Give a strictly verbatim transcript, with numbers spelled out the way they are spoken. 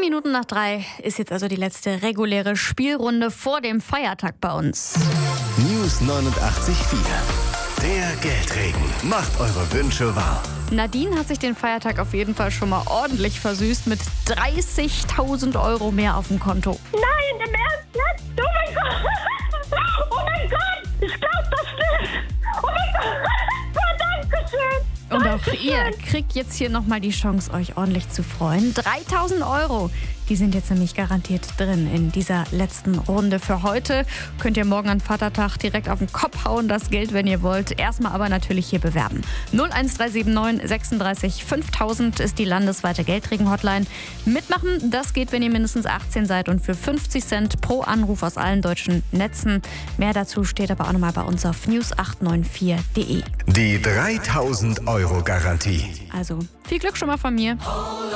Minuten nach drei ist jetzt also die letzte reguläre Spielrunde vor dem Feiertag bei uns. News neunundachtzig Komma vier. Der Geldregen macht eure Wünsche wahr. Nadine hat sich den Feiertag auf jeden Fall schon mal ordentlich versüßt mit dreißigtausend Euro mehr auf dem Konto. Nein, im Ernst jetzt? Oh mein Gott! Oh mein Gott! Ich glaub das nicht! Oh mein Gott! Dankeschön! Und auch ihr kriegt jetzt hier nochmal die Chance, euch ordentlich zu freuen. dreitausend Euro, die sind jetzt nämlich garantiert drin in dieser letzten Runde für heute. Könnt ihr morgen an Vatertag direkt auf den Kopf hauen, das Geld, wenn ihr wollt. Erstmal aber natürlich hier bewerben. null eins drei sieben neun sechsunddreißig fünftausend ist die landesweite Geldregen-Hotline. Mitmachen, das geht, wenn ihr mindestens achtzehn seid und für fünfzig Cent pro Anruf aus allen deutschen Netzen. Mehr dazu steht aber auch nochmal bei uns auf news acht neun vier punkt de. Die dreitausend Euro Garantie. Also viel Glück schon mal von mir. Hold